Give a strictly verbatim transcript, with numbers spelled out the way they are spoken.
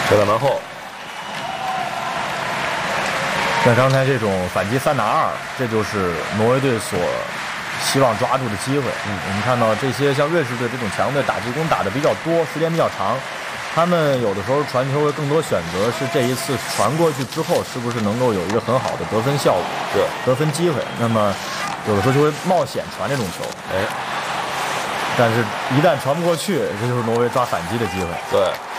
射在门后。 像刚才这种反击三打二，这就是挪威队所希望抓住的机会。嗯，我们看到这些像瑞士队这种强队打进攻打得比较多，时间比较长，他们有的时候传球会更多选择是这一次传过去之后，是不是能够有一个很好的得分效果， 是得分机会。那么有的时候就会冒险传这种球， 哎， 但是一旦传不过去，这就是挪威抓反击的机会。 对。